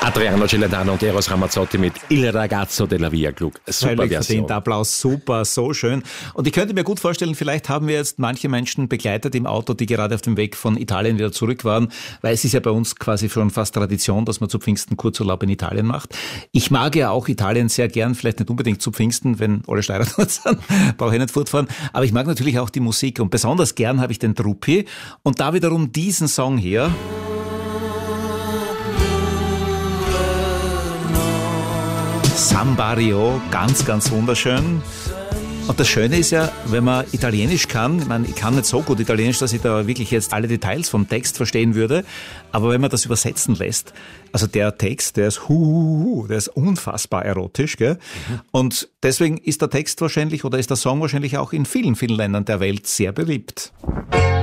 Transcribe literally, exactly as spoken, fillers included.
Adriano Celentano und Eros Ramazzotti mit Il Ragazzo della Via Club. Super Völlig Version. verdient, Applaus, super, so schön. Und ich könnte mir gut vorstellen, vielleicht haben wir jetzt manche Menschen begleitet im Auto, die gerade auf dem Weg von Italien wieder zurück waren, weil es ist ja bei uns quasi schon fast Tradition, dass man zu Pfingsten Kurzurlaub in Italien macht. Ich mag ja auch Italien sehr gern, vielleicht nicht unbedingt zu Pfingsten, wenn alle Steirer dort sind, brauche ich nicht fortfahren, aber ich mag natürlich auch die Musik und besonders gern habe ich den Truppi und da wiederum diesen Song hier. Sambario, ganz, ganz wunderschön. Und das Schöne ist ja, wenn man Italienisch kann, ich meine, ich kann nicht so gut Italienisch, dass ich da wirklich jetzt alle Details vom Text verstehen würde, aber wenn man das übersetzen lässt, also der Text, der ist hu, der ist unfassbar erotisch, gell? Mhm. Und deswegen ist der Text wahrscheinlich oder ist der Song wahrscheinlich auch in vielen, vielen Ländern der Welt sehr beliebt.